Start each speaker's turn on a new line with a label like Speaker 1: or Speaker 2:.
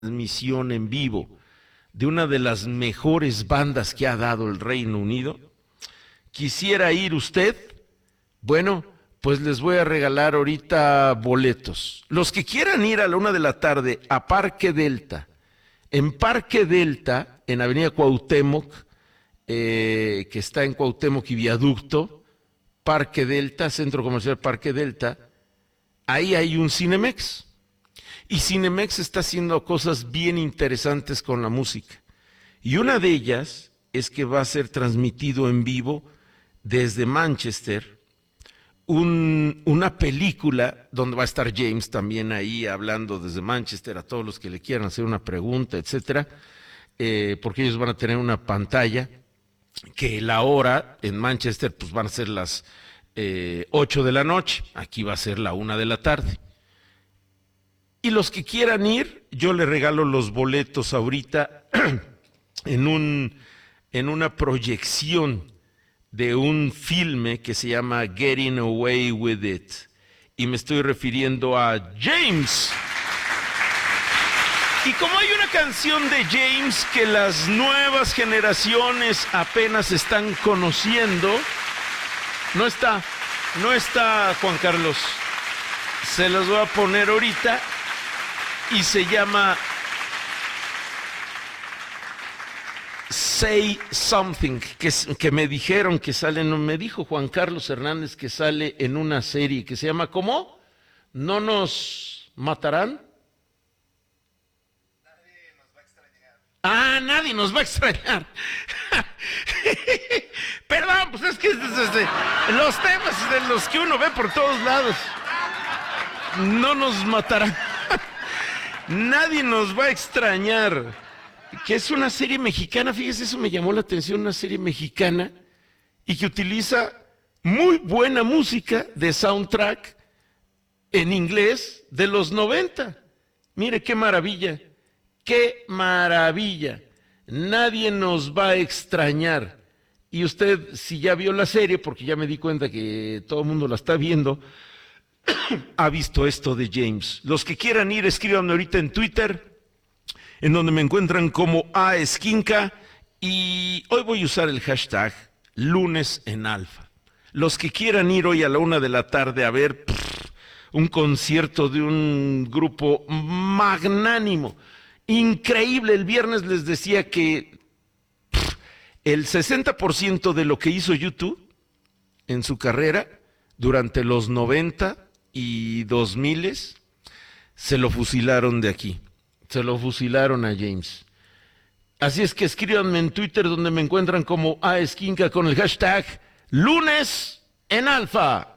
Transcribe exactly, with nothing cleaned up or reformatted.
Speaker 1: transmisión en vivo de una de las mejores bandas que ha dado el Reino Unido. ¿Quisiera ir usted? Bueno, pues les voy a regalar ahorita boletos. Los que quieran ir a la una de la tarde a Parque Delta, en Parque Delta, en Avenida Cuauhtémoc, eh, que está en Cuauhtémoc y Viaducto, Parque Delta, Centro Comercial Parque Delta, ahí hay un Cinemex. Y Cinemex está haciendo cosas bien interesantes con la música. Y una de ellas es que va a ser transmitido en vivo desde Manchester un, una película donde va a estar James también ahí hablando desde Manchester a todos los que le quieran hacer una pregunta, etcétera, eh, porque ellos van a tener una pantalla que la hora en Manchester pues van a ser las eh, ocho de la noche, aquí va a ser la una de la tarde. Y los que quieran ir, yo les regalo los boletos ahorita en, un, en una proyección de un filme que se llama Getting Away with It. Y me estoy refiriendo a James. Y como hay una canción de James que las nuevas generaciones apenas están conociendo, no está, no está Juan Carlos. Se los voy a poner ahorita. Y se llama Say Something, que, que me dijeron que sale, me dijo Juan Carlos Hernández que sale en una serie que se llama, ¿cómo? ¿No nos matarán?
Speaker 2: Nadie nos va a extrañar.
Speaker 1: Ah, nadie nos va a extrañar. Perdón, pues es que es desde los temas de los que uno ve por todos lados. No nos matarán. Nadie nos va a extrañar, que es una serie mexicana, fíjese, eso me llamó la atención, una serie mexicana y que utiliza muy buena música de soundtrack en inglés de los noventa. Mire qué maravilla, qué maravilla. Nadie nos va a extrañar. Y usted, si ya vio la serie, porque ya me di cuenta que todo el mundo la está viendo, ha visto esto de James. Los que quieran ir, escríbanme ahorita en Twitter, en donde me encuentran como A Esquinca, y hoy voy a usar el hashtag lunes en alfa. Los que quieran ir hoy a la una de la tarde a ver pff, un concierto de un grupo magnánimo, increíble. El viernes les decía que pff, el sesenta por ciento de lo que hizo YouTube en su carrera durante los noventa y dos mil se lo fusilaron de aquí, se lo fusilaron a James. Así es que escríbanme en Twitter, donde me encuentran como A Esquinca, con el hashtag lunes en alfa.